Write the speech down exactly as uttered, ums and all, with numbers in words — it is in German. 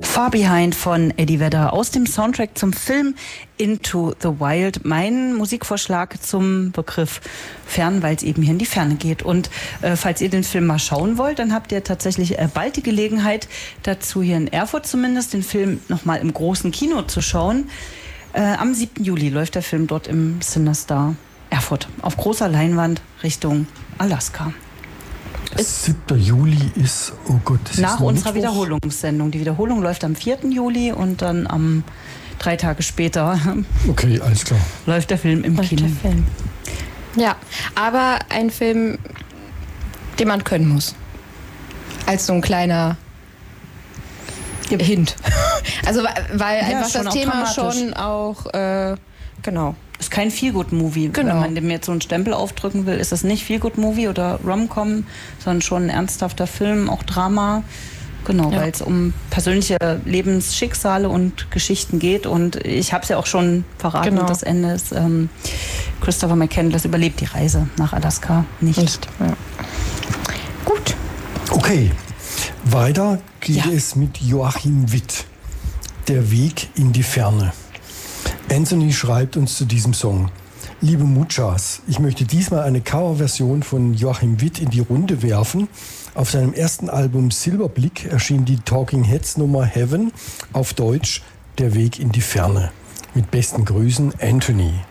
Far Behind von Eddie Vedder aus dem Soundtrack zum Film Into the Wild. Mein Musikvorschlag zum Begriff Fern, weil es eben hier in die Ferne geht. Und äh, falls ihr den Film mal schauen wollt, dann habt ihr tatsächlich äh, bald die Gelegenheit dazu, hier in Erfurt zumindest, den Film nochmal im großen Kino zu schauen. Äh, am siebten Juli läuft der Film dort im CineStar Erfurt auf großer Leinwand Richtung Alaska. siebter Juli ist, oh Gott, das nach ist unserer Mittwoch. Wiederholungssendung. Die Wiederholung läuft am vierten Juli und dann am drei Tage später Okay, alles klar. läuft der Film im Läuft Kino. der Film. Ja, aber ein Film, den man können muss. Als so ein kleiner Hint. Also weil Ja, einfach schon das auch Thema dramatisch. schon auch, äh, genau. Ist kein Feel-Good-Movie. Genau. Wenn man dem jetzt so einen Stempel aufdrücken will, ist das nicht Feel-Good-Movie oder Rom-Com, sondern schon ein ernsthafter Film, auch Drama. Genau, Ja. weil es um persönliche Lebensschicksale und Geschichten geht. Und ich habe es ja auch schon verraten, Genau. das Ende ist, ähm, Christopher McCandless überlebt die Reise nach Alaska nicht. Nicht. Ja. Gut. Okay, weiter geht Ja. es mit Joachim Witt. Der Weg in die Ferne. Anthony schreibt uns zu diesem Song: Liebe Muchas, ich möchte diesmal eine Coverversion von Joachim Witt in die Runde werfen. Auf seinem ersten Album Silberblick erschien die Talking Heads Nummer Heaven, auf Deutsch Der Weg in die Ferne. Mit besten Grüßen, Anthony.